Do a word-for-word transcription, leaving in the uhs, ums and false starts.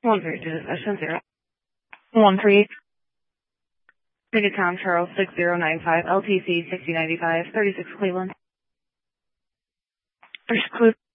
One three two session zero. One three. Ticket Tom Charles six zero nine five L T C sixty ninety five thirty six Cleveland. There's Cleveland.